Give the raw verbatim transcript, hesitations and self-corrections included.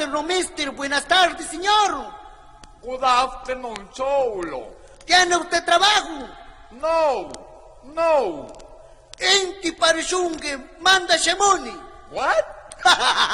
afternoon, mister. Buenas tardes, señor. Good afternoon, Cholo. ¿Tiene usted trabajo? No, no. Enti parishunge, manda shemoni. What?